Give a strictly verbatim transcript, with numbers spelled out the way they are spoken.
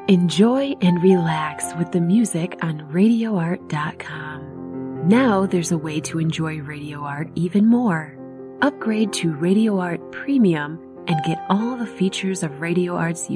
Enjoy and relax with the music on radio art dot com. Now there's a way to enjoy Radio Art even more. Upgrade to Radio Art Premium and get all the features of Radio Art's